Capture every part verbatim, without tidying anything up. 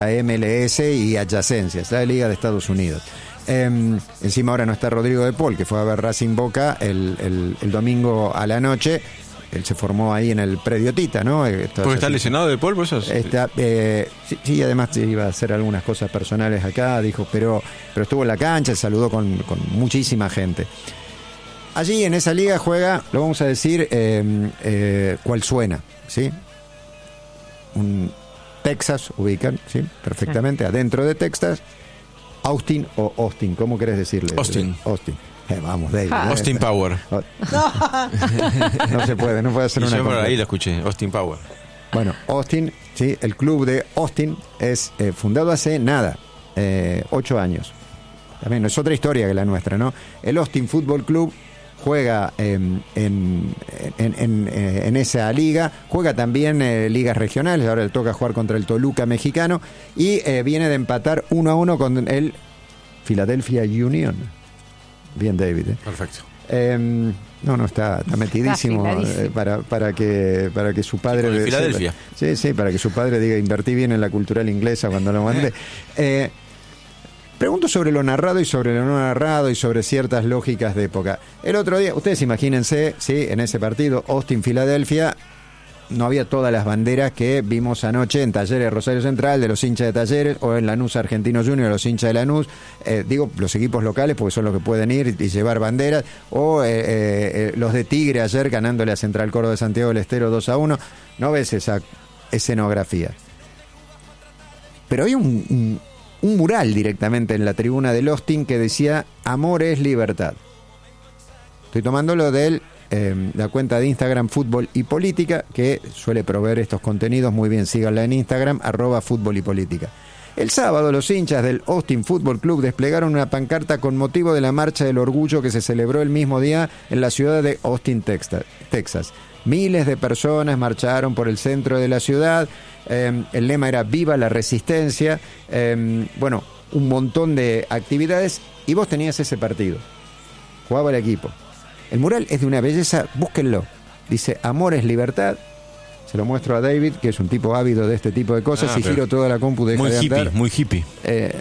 M L S y adyacencias, la Liga de Estados Unidos. Eh, encima ahora no está Rodrigo de Paul, que fue a ver Racing Boca el, el, el domingo a la noche. Él se formó ahí en el predio Tita, ¿no? Esto ¿Porque está así, lesionado de Paul? ¿Por eso? Está, eh, sí, sí, además iba a hacer algunas cosas personales acá, dijo, pero, pero estuvo en la cancha, saludó con, con muchísima gente. Allí en esa liga juega, lo vamos a decir, eh, eh, cuál suena, ¿sí? Un Texas, ubican, ¿sí? Perfectamente, sí. Adentro de Texas, Austin o Austin, ¿cómo querés decirle? Austin. Austin. Eh, vamos, David. Ah. ¿eh? Austin Power. No. no se puede, no puede hacer y una yo por compra. ahí lo escuché, Austin Power. Bueno, Austin, sí, el club de Austin es eh, fundado hace nada, eh, ocho años. También es otra historia que la nuestra, ¿no? El Austin Football Club juega eh, en, en, en, en, en esa liga, juega también eh, ligas regionales, ahora le toca jugar contra el Toluca mexicano y eh, viene de empatar uno a uno con el Philadelphia Union. Bien, David. ¿eh? Perfecto. Eh, no, no, está, está metidísimo eh, para, para, que, para que su padre... ¿De Filadelfia? Sí, sí, para que su padre diga, invertí bien en la cultural inglesa cuando lo mandé. Eh, pregunto sobre lo narrado y sobre lo no narrado y sobre ciertas lógicas de época. El otro día, ustedes imagínense, sí, en ese partido, Austin-Filadelfia, no había todas las banderas que vimos anoche en Talleres Rosario Central, de los hinchas de Talleres, o en Lanús Argentino Junior, de los hinchas de Lanús, eh, digo, los equipos locales, porque son los que pueden ir y llevar banderas, o eh, eh, los de Tigre ayer ganándole a Central Córdoba de Santiago del Estero dos a uno, no ves esa escenografía. Pero hay un, un, un mural directamente en la tribuna del Austin que decía, amor es libertad. Estoy tomándolo del... Eh, la cuenta de Instagram Fútbol y Política, que suele proveer estos contenidos muy bien, síganla en Instagram, arroba Fútbol y Política. El sábado los hinchas del Austin Football Club desplegaron una pancarta con motivo de la Marcha del Orgullo que se celebró el mismo día en la ciudad de Austin, Texas. Miles de personas marcharon por el centro de la ciudad, eh, el lema era Viva la Resistencia, eh, bueno, un montón de actividades y vos tenías ese partido, jugaba el equipo. El mural es de una belleza, búsquenlo. Dice, amor es libertad. Se lo muestro a David, que es un tipo ávido de este tipo de cosas. Ah, si giro toda la compu deja muy de hippie, andar. Muy hippie, eh,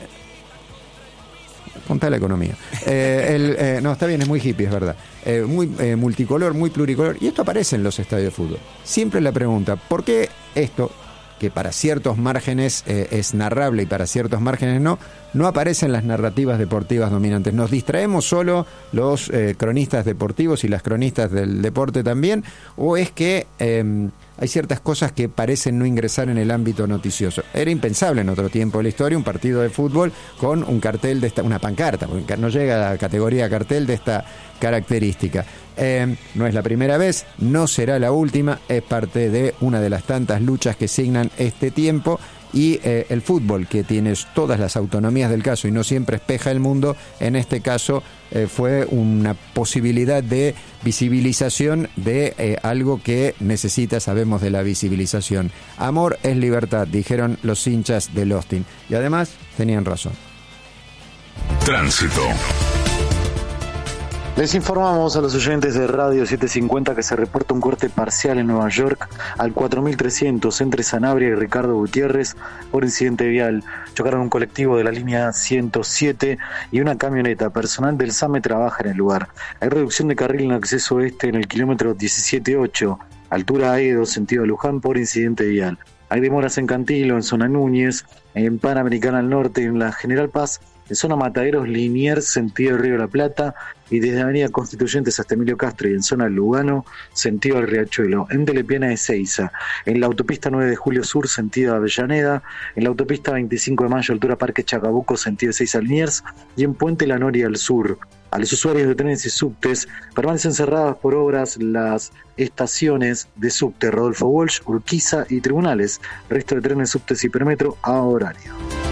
Contá la economía. Eh, el, eh, no, está bien, es muy hippie, es verdad. Eh, muy eh, multicolor, muy pluricolor. Y esto aparece en los estadios de fútbol. Siempre la pregunta, ¿por qué esto, que para ciertos márgenes eh, es narrable y para ciertos márgenes no, no aparece en las narrativas deportivas dominantes? ¿Nos distraemos solo los eh, cronistas deportivos y las cronistas del deporte también? ¿O es que eh, hay ciertas cosas que parecen no ingresar en el ámbito noticioso? Era impensable en otro tiempo de la historia un partido de fútbol con un cartel de esta, una pancarta, porque no llega a la categoría cartel de esta característica. Eh, no es la primera vez, no será la última, es parte de una de las tantas luchas que signan este tiempo y eh, el fútbol, que tiene todas las autonomías del caso y no siempre espeja el mundo, en este caso eh, fue una posibilidad de visibilización de eh, algo que necesita, sabemos de la visibilización. Amor es libertad, dijeron los hinchas del Austin, y además tenían razón. Tránsito. Les informamos a los oyentes de Radio setecientos cincuenta que se reporta un corte parcial en Nueva York al cuatro mil trescientos entre Sanabria y Ricardo Gutiérrez por incidente vial. Chocaron un colectivo de la línea ciento siete y una camioneta. Personal del SAME trabaja en el lugar. Hay reducción de carril en acceso oeste en el kilómetro diecisiete ocho, altura Aedo, sentido Luján, por incidente vial. Hay demoras en Cantilo, en zona Núñez, en Panamericana al norte, en la General Paz, en zona Mataderos, Liniers, sentido Río de la Plata, y desde Avenida Constituyentes hasta Emilio Castro, y en zona Lugano, sentido al Riachuelo, en Telepiana de Seiza, en la autopista nueve de Julio Sur, sentido Avellaneda, en la autopista veinticinco de Mayo, altura Parque Chacabuco, sentido Seiza Liniers, y en Puente La Noria al sur. A los usuarios de trenes y subtes permanecen cerradas por obras las estaciones de subte Rodolfo Walsh, Urquiza y Tribunales. Resto de trenes, subtes y Hipermetro a horario.